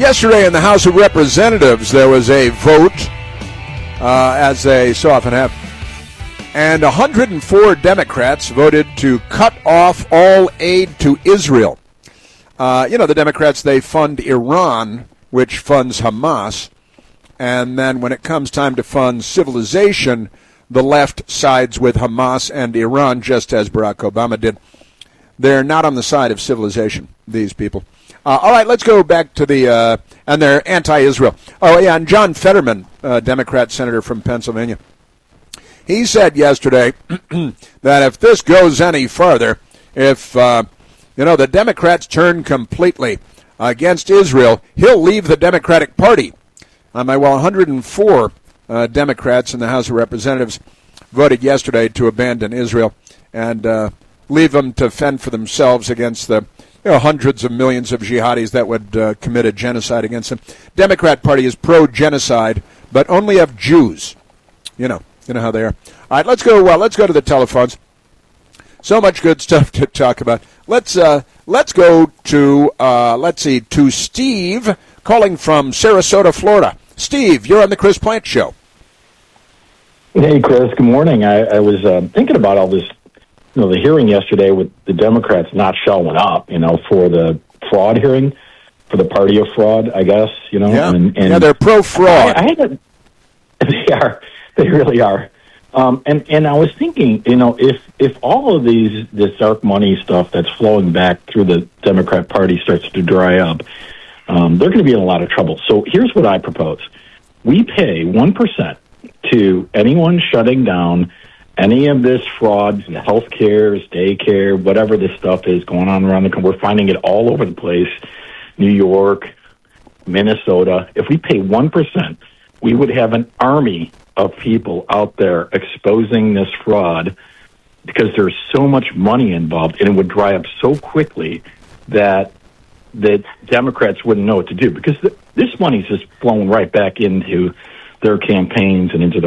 Yesterday in the House of Representatives, there was a vote, as they so often have, and 104 Democrats voted to cut off all aid to Israel. The Democrats, they fund Iran, which funds Hamas, and then when it comes time to fund civilization, the left sides with Hamas and Iran, just as Barack Obama did. They're not on the side of civilization, these people. All right, let's go back to and they're anti-Israel. Oh, yeah, and John Fetterman, Democrat senator from Pennsylvania, he said yesterday that if this goes any further, if, the Democrats turn completely against Israel, he'll leave the Democratic Party. 104 Democrats in the House of Representatives voted yesterday to abandon Israel and leave them to fend for themselves against the hundreds of millions of jihadis that would commit a genocide against them. Democrat Party is pro-genocide, but only of Jews. You know how they are. All right, let's go to the telephones. So much good stuff to talk about. Let's go to Steve calling from Sarasota, Florida. Steve, you're on the Chris Plante Show. Hey, Chris. Good morning. I was thinking about all this. The hearing yesterday with the Democrats not showing up, for the fraud hearing, for the party of fraud, I guess, Yeah, and they're pro-fraud. They really are. And I was thinking, if all of this dark money stuff that's flowing back through the Democrat Party starts to dry up, they're going to be in a lot of trouble. So here's what I propose. We pay 1% to anyone shutting down any of this fraud, health care, daycare, whatever this stuff is going on around the country. We're finding it all over the place, New York, Minnesota. If we pay 1%, we would have an army of people out there exposing this fraud because there's so much money involved, and it would dry up so quickly that the Democrats wouldn't know what to do because this money's just flowing right back into their campaigns and into their